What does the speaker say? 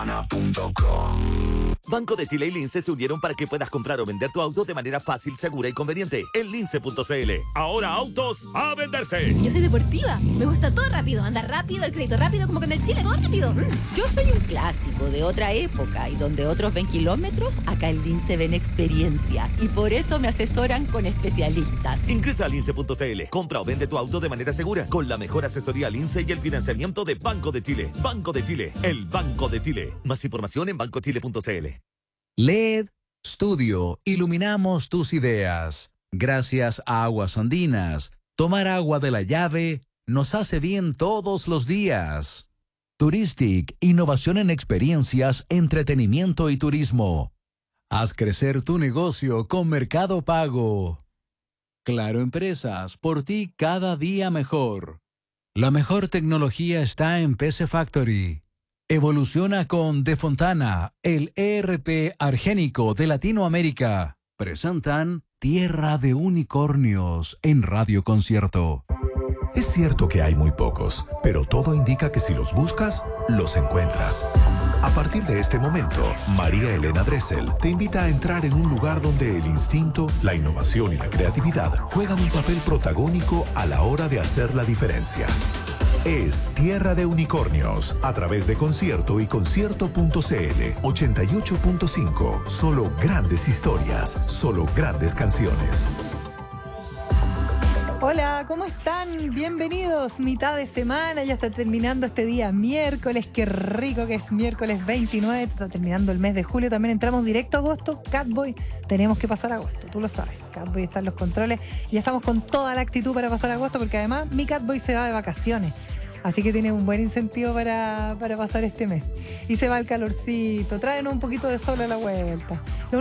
Banco de Chile y Lince se unieron para que puedas comprar o vender tu auto de manera fácil, segura y conveniente. En lince.cl. Ahora autos a venderse. Yo soy deportiva. Me gusta todo rápido. Andar rápido, el crédito rápido, como con el Chile, todo rápido. Yo soy un clásico de otra época y donde otros ven kilómetros, acá en Lince ven experiencia. Y por eso me asesoran con especialistas. Ingresa a lince.cl. Compra o vende tu auto de manera segura con la mejor asesoría Lince y el financiamiento de Banco de Chile. Banco de Chile, el Banco de Chile. Más información en bancochile.cl. LED Studio, iluminamos tus ideas. Gracias a Aguas Andinas, tomar agua de la llave nos hace bien todos los días. Turistic, innovación en experiencias, entretenimiento y turismo. Haz crecer tu negocio con Mercado Pago. Claro Empresas, por ti cada día mejor. La mejor tecnología está en PC Factory. Evoluciona con De Fontana, el ERP argénico de Latinoamérica. Presentan Tierra de Unicornios en Radio Concierto. Es cierto que hay muy pocos, pero todo indica que si los buscas, los encuentras. A partir de este momento, María Elena Dressel te invita a entrar en un lugar donde el instinto, la innovación y la creatividad juegan un papel protagónico a la hora de hacer la diferencia. Es Tierra de Unicornios, a través de Concierto y Concierto.cl 88.5. Solo grandes historias, solo grandes canciones. Hola, ¿cómo están? Bienvenidos, mitad de semana, ya está terminando este día miércoles, qué rico que es miércoles 29, está terminando el mes de julio, también entramos directo a agosto, Catboy, tenemos que pasar agosto, tú lo sabes, Catboy está en los controles, ya estamos con toda la actitud para pasar agosto, porque además mi Catboy se va de vacaciones, así que tiene un buen incentivo para pasar este mes, y se va el calorcito, traen un poquito de sol a la vuelta.